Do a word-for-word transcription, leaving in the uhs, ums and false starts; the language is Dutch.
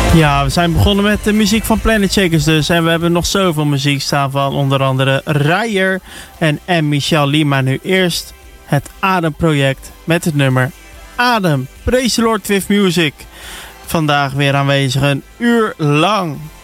Ja, we zijn begonnen met de muziek van Planet Shakers dus. En we hebben nog zoveel muziek staan van onder andere Ryer en M. Michel Lima. Nu eerst het Adem-project met het nummer Adem. Praise the Lord with Music. Vandaag weer aanwezig een uur lang.